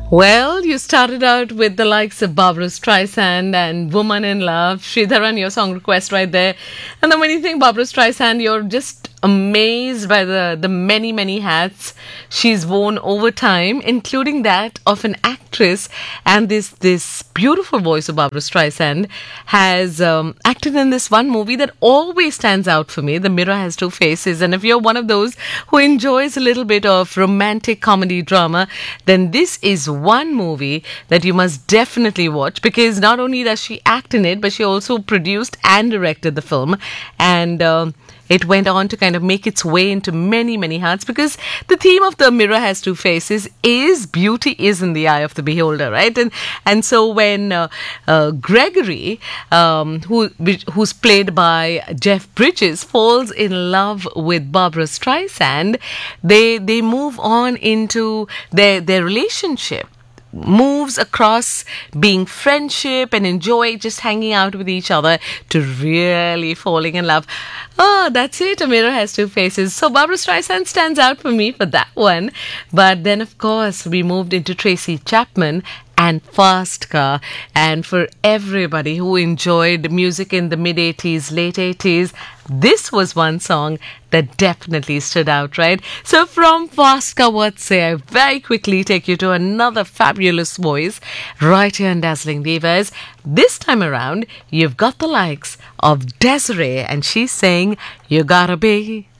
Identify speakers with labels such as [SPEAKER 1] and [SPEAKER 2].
[SPEAKER 1] Well, you started out with the likes of Barbara Streisand and Woman in Love, Sridharan, your song request right there. And then when you think Barbara Streisand, you're just amazed by the many, many hats she's worn over time, including that of an actress. And this beautiful voice of Barbara Streisand has acted in this one movie that always stands out for me, The Mirror Has Two Faces. And if you're one of those who enjoys a little bit of romantic comedy drama, then this is one movie that you must definitely watch, because not only does she act in it, but she also produced and directed the film. And it went on to kind of make its way into many, many hearts, because the theme of The Mirror Has Two Faces is beauty is in the eye of the beholder, right? And so when Gregory, who's played by Jeff Bridges, falls in love with Barbara Streisand, they move on into their relationship moves across being friendship and enjoy just hanging out with each other to really falling in love. Oh, that's it. A Mirror Has Two Faces. So Barbara Streisand stands out for me for that one. But then, of course, we moved into Tracy Chapman and Fast Car. And for everybody who enjoyed music in the mid-80s, late 80s, this was one song that definitely stood out, right? So from Fast Car, what say I very quickly take you to another fabulous voice right here in Dazzling Divas. This time around, you've got the likes of Desiree, and she's saying, "You gotta be